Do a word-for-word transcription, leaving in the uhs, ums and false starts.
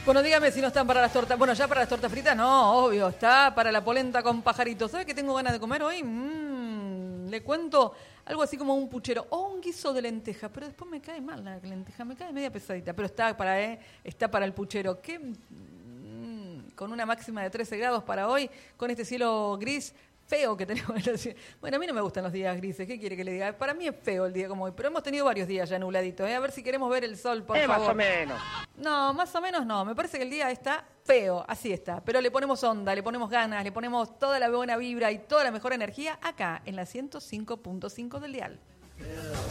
Bueno, dígame si no están para las tortas. Bueno, ya para las tortas fritas, no, obvio. Está para la polenta con pajaritos. ¿Sabe qué tengo ganas de comer hoy? Mm, le cuento algo así como un puchero o un guiso de lenteja. Pero después me cae mal la lenteja, me cae media pesadita. Pero está para, eh, está para el puchero. ¿Qué? Mm, con una máxima de trece grados para hoy, con este cielo gris feo que tenemos. Bueno, a mí no me gustan los días grises, ¿qué quiere que le diga? Para mí es feo el día como hoy, pero hemos tenido varios días ya nubladitos, ¿eh? A ver si queremos ver el sol, por eh, favor. Más o menos. No, más o menos no, me parece que el día está feo, así está, pero le ponemos onda, le ponemos ganas, le ponemos toda la buena vibra y toda la mejor energía acá, en la ciento cinco punto cinco del dial.